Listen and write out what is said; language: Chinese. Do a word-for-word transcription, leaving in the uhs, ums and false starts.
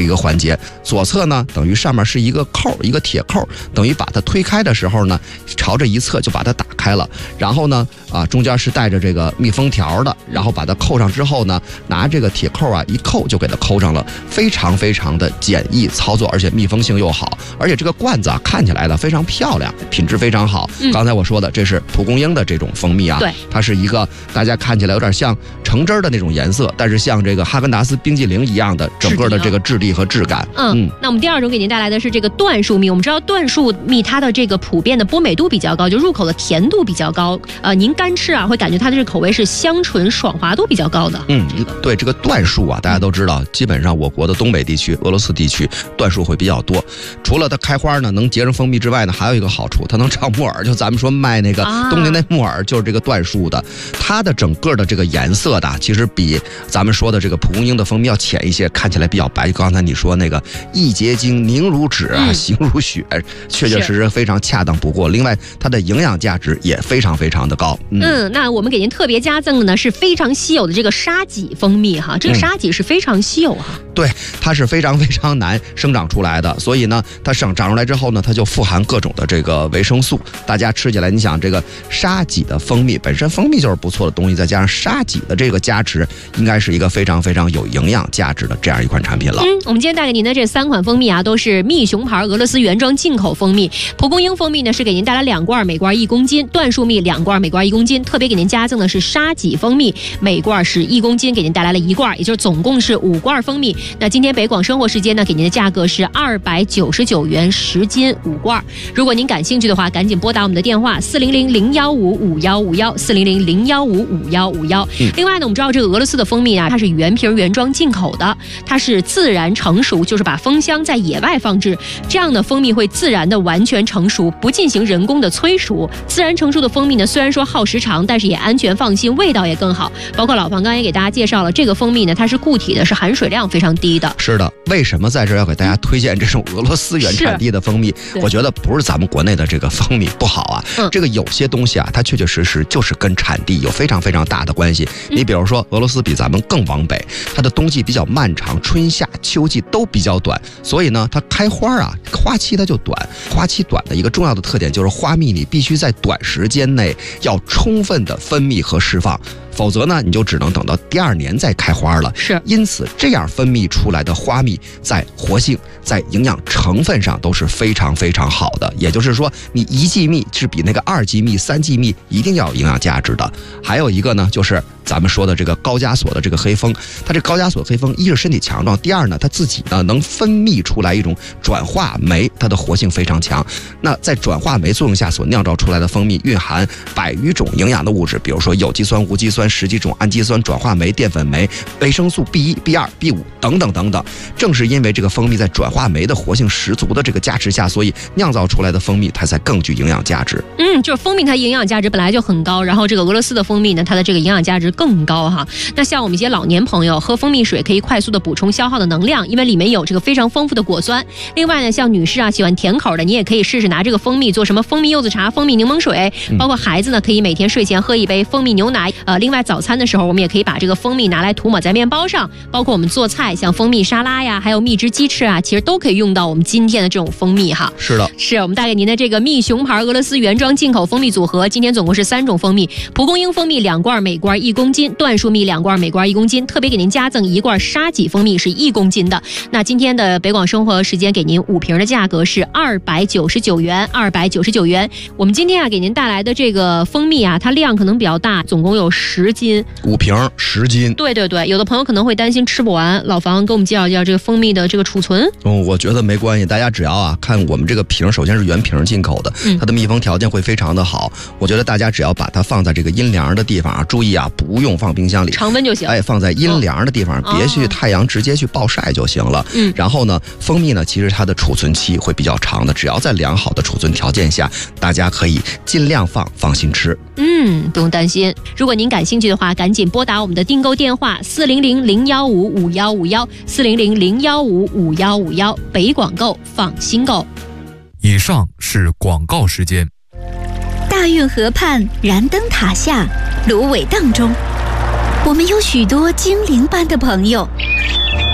这个环节。左侧呢，等于上面是一个扣，一个铁扣，等于把它推开的时候呢，朝着一侧就把它打开了。然后呢，啊，中间是带着这个密封条的，然后把它扣上之后呢，拿这个铁扣啊一扣就给它扣上了，非常非常的简易操作，而且密封性又好，而且这个罐子啊看起来呢非常漂亮，品质非常好。嗯、刚才我说的这是蒲公英的这种蜂蜜啊， 对， 它是一个大家看起来有点像橙汁的那种颜色，但是像这个哈根达斯冰激凌一样的整个的这个质地和质感。 嗯，嗯那我们第二种给您带来的是这个椴树蜜。我们知道椴树蜜它的这个普遍的波美度比较高，就入口的甜度比较高。呃，您干吃啊会感觉它的这个口味是香醇爽滑度比较高的。 嗯，这个、对这个椴树啊，大家都知道，基本上我国的东北地区、俄罗斯地区椴树会比较多。除了它开花呢能结成蜂蜜之外呢，还有一个好处，它能长木耳。就咱们说卖那个冬天那木耳，就是这个椴树的。它的整个的这个颜色的，其实比咱们说的这个蒲公英的蜂蜜要浅一些，看起来比较白。刚才你说那个一结晶凝如脂啊， 嗯、 形如雪，确确实实非常恰当不过。另外，它的营养价值也非常非常的高。 嗯，嗯那我们给您特别加赠的呢是非常稀有的这个沙棘蜂蜜哈，这个沙棘是非常稀有哈。 嗯、对，它是非常非常难生长出来的，所以呢，它生长出来之后呢，它就富含各种的这个维生素。大家吃起来，你想这个沙棘的蜂蜜本身蜂蜜就是不错的东西，再加上沙棘的这个加持，应该是一个非常非常有营养价值的这样一款产品了。 嗯，我们今天带给您的这三款蜂蜜啊，都是蜜熊牌俄罗斯原装进口蜂蜜。蒲公英蜂蜜呢是给您带来两罐，每罐一公斤；椴树蜜两罐，每罐一公斤。特别给您加赠的是沙棘蜂蜜，每罐是一公斤，给您带来了一罐，也就是总共是五罐蜂蜜。那今天北广生活时间呢，给您的价格是二百九十九元十斤五罐。如果您感兴趣的话，赶紧拨打我们的电话四零零零幺五五幺五幺四零零零幺五五幺五幺。另外呢，我们知道这个俄罗斯的蜂蜜啊，它是原瓶原装进口的，它是自然成熟，就是把蜂箱在野外放置，这样的蜂蜜会自然的完全成熟，不进行人工的催熟。自然成熟的蜂蜜呢，虽然说耗时长，但是也安全放心，味道也更好。包括老庞刚才也给大家介绍了，这个蜂蜜呢，它是固体的，是含水量非常低的。 是的，为什么在这儿要给大家推荐这种俄罗斯原产地的蜂蜜？我觉得不是咱们国内的这个蜂蜜不好啊，嗯、这个有些东西啊，它确确实实就是跟产地有非常非常大的关系。嗯、你比如说，俄罗斯比咱们更往北，它的冬季比较漫长，春夏秋季都比较短，所以呢，它开花啊，花期它就短。花期短的一个重要的特点就是花蜜你必须在短时间内要充分的分泌和释放。否则呢，你就只能等到第二年再开花了。 是， 因此这样分泌出来的花蜜，在活性、在营养成分上都是非常非常好的。也就是说，你一剂蜜是比那个二剂蜜、三剂蜜一定要有营养价值的。还有一个呢，就是咱们说的这个高加索的这个黑蜂，它这高加索黑蜂，一是身体强壮，第二呢，它自己呢能分泌出来一种转化酶，它的活性非常强。那在转化酶作用下所酿造出来的蜂蜜，蕴含百余种营养的物质，比如说有机酸、无机酸、十几种氨基酸、转化酶、淀粉酶、维生素 B 一、B 二、B 五 等等等等。正是因为这个蜂蜜在转化酶的活性十足的这个加持下，所以酿造出来的蜂蜜它才更具营养价值。 嗯，就是蜂蜜它营养价值本来就很高，然后这个俄罗斯的蜂蜜呢，它的这个营养价值更高哈。那像我们一些老年朋友喝蜂蜜水可以快速的补充消耗的能量，因为里面有这个非常丰富的果酸。另外呢，像女士啊喜欢甜口的，你也可以试试拿这个蜂蜜做什么蜂蜜柚子茶、蜂蜜柠檬水，包括孩子呢可以每天睡前喝一杯蜂蜜牛奶。呃，另外早餐的时候我们也可以把这个蜂蜜拿来涂抹在面包上，包括我们做菜像蜂蜜沙拉呀，还有蜜汁鸡翅啊，其实都可以用到我们今天的这种蜂蜜哈。 是的， 是我们带给您的这个蜜熊牌俄罗斯原装进口蜂蜜组合，今天总共是三种蜂蜜：蒲公英蜂蜜两罐，每罐一公斤；椴树蜜两罐，每罐一公斤。特别给您加赠一罐沙棘蜂蜜，是一公斤的。那今天的北广生活时间给您五瓶的价格是二百九十九元，二百九十九元。我们今天啊给您带来的这个蜂蜜啊，它量可能比较大，总共有十斤， 五瓶十斤。 对对对，有的朋友可能会担心吃不完，老房给我们介绍介绍这个蜂蜜的这个储存。 嗯，我觉得没关系，大家只要啊看我们这个瓶，首先是原瓶进口的，它的密封条件会非常的好。我觉得大家只要把它放在这个阴凉的地方啊，注意啊，不用放冰箱里， 常温就行。 哎，放在阴凉的地方，哦、别去太阳直接去暴晒就行了。嗯，然后呢，蜂蜜呢，其实它的储存期会比较长的，只要在良好的储存条件下，大家可以尽量放，放心吃。 嗯，不用担心。如果您感兴趣的话，赶紧拨打我们的订购电话四零零零幺五五幺五幺四零零零幺五五幺五幺，北广购放心购。 以上是广告时间。 大运河畔，燃灯塔下，芦苇荡中，我们有许多精灵般的朋友。